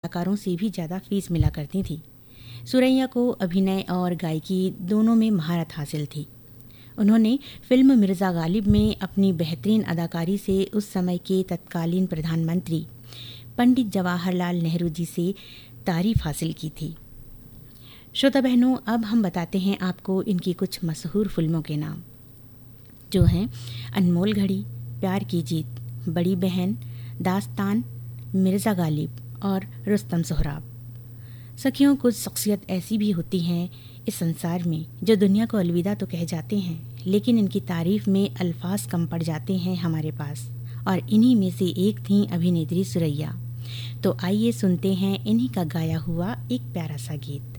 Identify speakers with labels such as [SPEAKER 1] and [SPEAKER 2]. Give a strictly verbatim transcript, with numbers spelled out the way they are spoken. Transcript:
[SPEAKER 1] कलाकारों से भी ज़्यादा फीस मिला करती थी। सुरैया को अभिनय और गायकी दोनों में महारत हासिल थी। उन्होंने फिल्म मिर्ज़ा गालिब में अपनी बेहतरीन अदाकारी से उस समय के तत्कालीन प्रधानमंत्री पंडित जवाहरलाल नेहरू जी से तारीफ हासिल की थी। श्रोता बहनों, अब हम बताते हैं आपको इनकी कुछ मशहूर फिल्मों के नाम, जो हैं अनमोल घड़ी, प्यार की जीत, बड़ी बहन, दास्तान, मिर्ज़ा गालिब और रुस्तम सोहराब। सखियों, कुछ शख्सियत ऐसी भी होती हैं इस संसार में जो दुनिया को अलविदा तो कह जाते हैं, लेकिन इनकी तारीफ में अल्फाज कम पड़ जाते हैं हमारे पास, और इन्हीं में से एक थी अभिनेत्री सुरैया। तो आइए सुनते हैं इन्हीं का गाया हुआ एक प्यारा सा गीत।